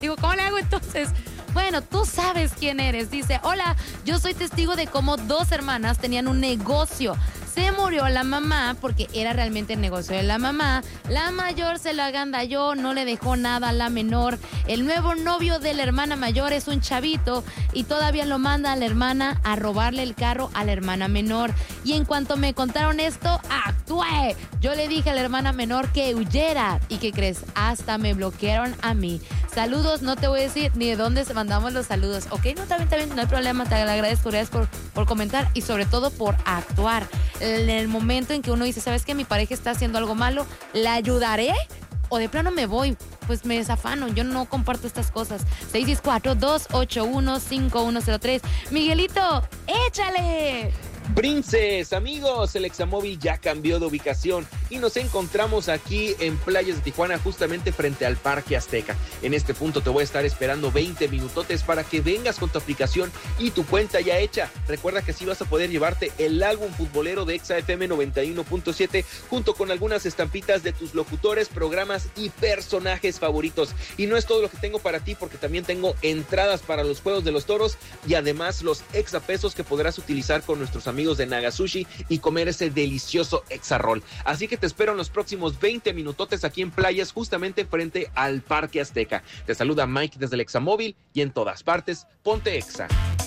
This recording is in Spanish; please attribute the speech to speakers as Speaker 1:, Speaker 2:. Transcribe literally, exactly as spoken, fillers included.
Speaker 1: Digo, ¿cómo le hago entonces? Bueno, tú sabes quién eres. Dice, hola, yo soy testigo de cómo dos hermanas tenían un negocio. Se murió la mamá porque era realmente el negocio de la mamá. La mayor se lo agandalló, no le dejó nada a la menor. El nuevo novio de la hermana mayor es un chavito y todavía lo manda a la hermana a robarle el carro a la hermana menor. Y en cuanto me contaron esto, actué. Yo le dije a la hermana menor que huyera. ¿Y qué crees? Hasta me bloquearon a mí. Saludos, no te voy a decir ni de dónde se mandamos los saludos. Ok, no, también, también, no hay problema. Te agradezco, gracias por, por comentar y sobre todo por actuar. En el momento en que uno dice, ¿sabes qué? Mi pareja está haciendo algo malo, ¿la ayudaré? O de plano me voy, pues me desafano, yo no comparto estas cosas. seis seis cuatro, dos ocho uno, cinco uno cero tres. Miguelito, échale.
Speaker 2: Princes, amigos, el Examóvil ya cambió de ubicación y nos encontramos aquí en Playas de Tijuana, justamente frente al Parque Azteca. En este punto te voy a estar esperando veinte minutotes para que vengas con tu aplicación y tu cuenta ya hecha. Recuerda que así vas a poder llevarte el álbum futbolero de Exa F M noventa y uno punto siete junto con algunas estampitas de tus locutores, programas y personajes favoritos. Y no es todo lo que tengo para ti, porque también tengo entradas para los Juegos de los Toros y además los Exa Pesos que podrás utilizar con nuestros amigos de Nagasushi y comer ese delicioso Exa Roll. Así que te espero en los próximos veinte minutotes aquí en Playas, justamente frente al Parque Azteca. Te saluda Mike desde el Examóvil y en todas partes, ponte Exa.